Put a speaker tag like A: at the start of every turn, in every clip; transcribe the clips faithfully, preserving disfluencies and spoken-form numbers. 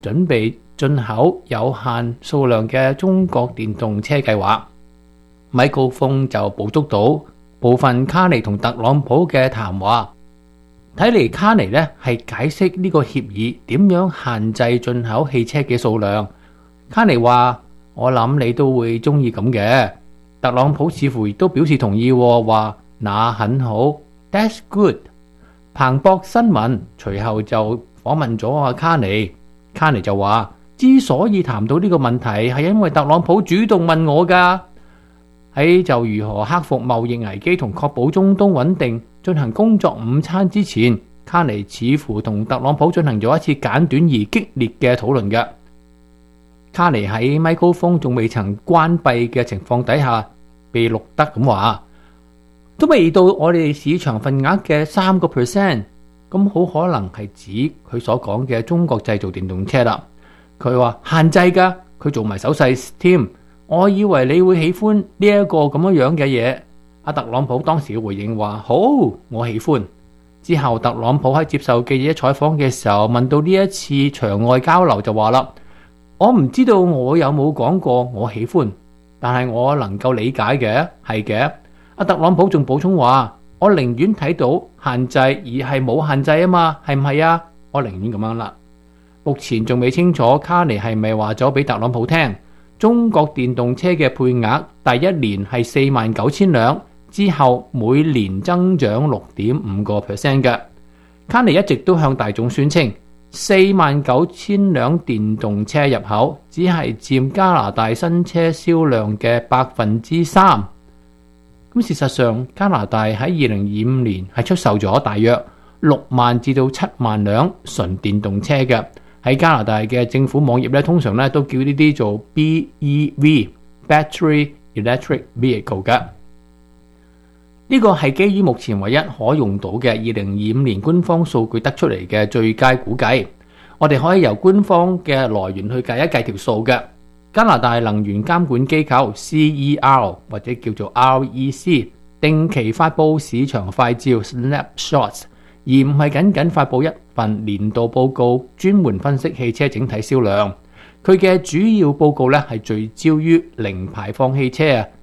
A: 準備進口有限數量嘅中國電動車計劃。米高峰就捕捉到部分卡尼同特朗普嘅談話，睇嚟卡尼呢係解釋呢個協議點樣限制進口汽車嘅數量。卡尼話：我諗你都會中意咁嘅。特朗普似乎亦都表示同意，話那很好 ，That's good。彭博新聞隨後就訪問咗阿卡尼，卡尼就話：之所以談到呢個問題，係因為特朗普主動問我㗎。喺就如何克服貿易危機同確保中東穩定進行工作午餐之前，卡尼似乎同特朗普進行咗一次簡短而激烈嘅討論嘅。卡尼喺咪高峰仲未曾關閉嘅情況底下，被錄得咁話，都未到我哋市場份額嘅三個 percent， 咁好可能係指佢所講嘅中國製造電動車啦。佢話限制㗎，佢做埋手勢添。我以為你會喜歡呢一個咁樣樣嘅嘢。阿特朗普當時嘅回應話：好，我喜歡。之後特朗普喺接受記者採訪嘅時候，問到呢一次場外交流就話啦：我唔知道我有冇講過我喜歡，但係我能夠理解嘅，係嘅。阿特朗普仲補充話：我寧願睇到限制而係冇限制啊嘛，係唔係啊？我寧願咁樣啦。目前仲未清楚卡尼係咪話咗俾特朗普聽，中國電動車嘅配額第一年係四萬九千輛，之後每年增長六點五個 percent 嘅。卡尼一直都向大眾宣稱，四萬九千輛電動車入口只係佔加拿大新車銷量嘅百分之三。咁事實上，加拿大喺二零二五年係出售咗大約六萬至到七萬輛純電動車嘅。喺加拿大嘅政府網頁咧，通常咧都叫呢啲做 B E V（Battery Electric Vehicle） 嘅。呢個係基於目前唯一可用到嘅二零二五年官方數據得出嚟嘅最佳估計。我哋可以由官方嘅來源去計一計條數嘅。加拿大能源監管機構 C E R 或者叫做 R E C 定期發布市場快照 snapshots， 而唔係僅僅發布一份年度報告，專門分析汽車整體銷量。佢嘅主要報告咧係聚焦於零排放汽車啊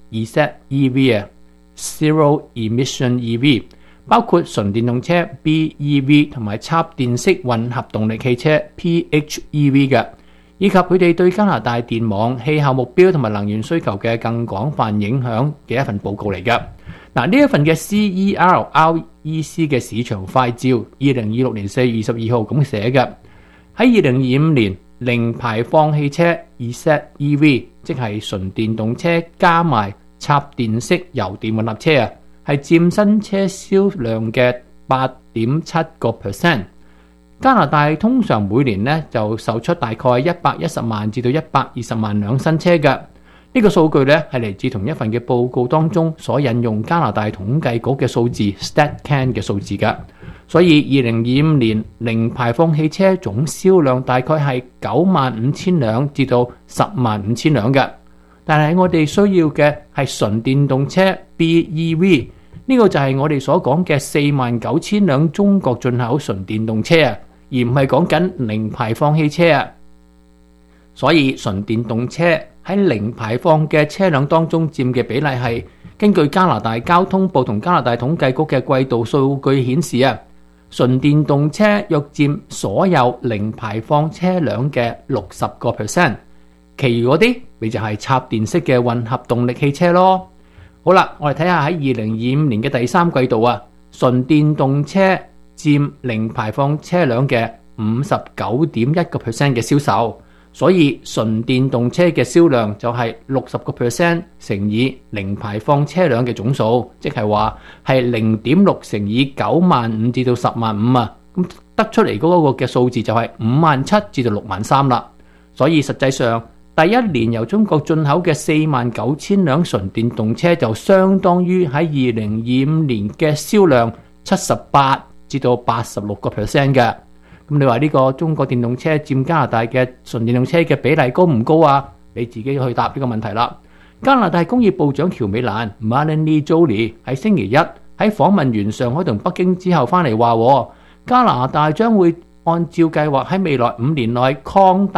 A: ，E V 啊 ，Zero Emission E V， 包括純電動車 B E V 同埋插電式混合動力汽車 P H E V 嘅，以及佢哋對加拿大電網、氣候目標同埋能源需求嘅更廣泛影響嘅一份報告嚟嘅。嗱，呢一份嘅 C E R R E C 嘅市場快照，二零二六年四月二十二號咁寫嘅。喺二零二五年，零排放汽車 E V， 即係純電動車加埋插電式油電混合車啊，係佔新車銷量嘅八點七個 percent。加拿大通常每年呢就售出大概一百一十萬至到一百二十萬輛新車嘅。呢個數據咧係嚟自同一份嘅報告當中所引用加拿大統計局嘅數字 StatCan 嘅數字㗎，所以二零二五年零排放汽車總銷量大概係九萬五千輛至到十萬五千輛嘅，但係我哋需要嘅係純電動車 B E V， 呢個就係我哋所講嘅四萬九千輛中國進口純電動車啊，而唔係講緊零排放汽車啊，所以純電動車喺零排放嘅車輛當中佔嘅比例係根據加拿大交通部同加拿大統計局嘅季度數據顯示啊，純電動車約佔所有零排放車輛嘅六十個 percent， 其餘嗰啲咪就係插電式嘅混合動力汽車咯。好啦，我哋睇下喺二零二五年嘅第三季度啊，純電動車佔零排放車輛嘅五十九點一個 percent 嘅銷售。所以純電動車嘅銷量就係六十個 percent 乘以零排放車輛嘅總數，即係話係零點六乘以九萬五至到十萬五啊，咁得出嚟嗰個嘅數字就係五萬七至到六萬三啦。所以實際上第一年由中國進口嘅四萬九千輛純電動車就相當於喺二零二五年嘅銷量七十八至到八十六個 percent 嘅。咁你話呢個中國電動車佔加拿大嘅純電動車嘅比例高唔高啊？你自己去答呢個問題啦。加拿大工業部長喬美蘭 Mélanie Joly 喺星期一喺訪問完上海同北京之後翻嚟話，加拿大將會按照計劃喺未來五年內擴大